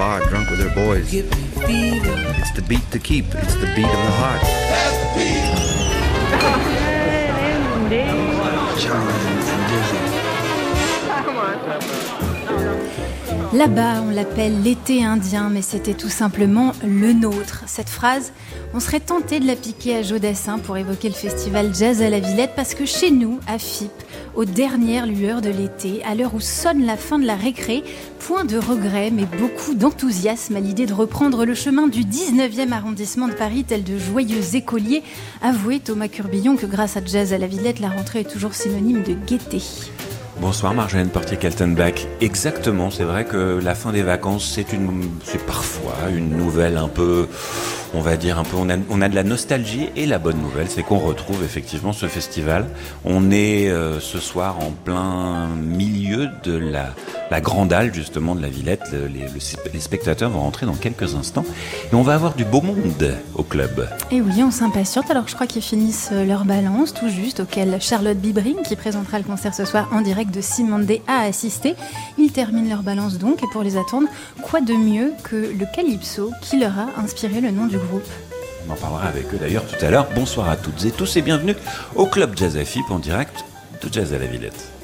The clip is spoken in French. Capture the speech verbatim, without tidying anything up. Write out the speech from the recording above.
bar drunk with her boys. It's the beat to keep, it's the beat of the heart. That's the beat. Charlie and Dizzy. Là-bas, on l'appelle l'été indien, mais c'était tout simplement le nôtre. Cette phrase, on serait tenté de la piquer à Joe Dassin pour évoquer le festival Jazz à la Villette, parce que chez nous, à F I P, aux dernières lueurs de l'été, à l'heure où sonne la fin de la récré, point de regret, mais beaucoup d'enthousiasme à l'idée de reprendre le chemin du dix-neuvième arrondissement de Paris, tel de joyeux écoliers. Avouez, Thomas Curbillon, que grâce à Jazz à la Villette, la rentrée est toujours synonyme de gaieté. Bonsoir Marjolaine Portier-Kaltenbach. Exactement, c'est vrai que la fin des vacances, c'est une, c'est parfois une nouvelle un peu, on va dire un peu, on a, on a de la nostalgie, et la bonne nouvelle, c'est qu'on retrouve effectivement ce festival. On est euh, ce soir en plein milieu de la, la grande halle justement de la Villette. Le, les, les spectateurs vont rentrer dans quelques instants et on va avoir du beau monde au club. Et oui, on s'impatiente. Alors je crois qu'ils finissent leur balance tout juste, auquel Charlotte Bibring, qui présentera le concert ce soir en direct de Simone Day, a assisté. Ils terminent leur balance donc, et pour les attendre, quoi de mieux que le calypso qui leur a inspiré le nom du groupe. On en parlera avec eux d'ailleurs tout à l'heure. Bonsoir à toutes et tous et bienvenue au Club Jazz à F I P en direct de Jazz à la Villette.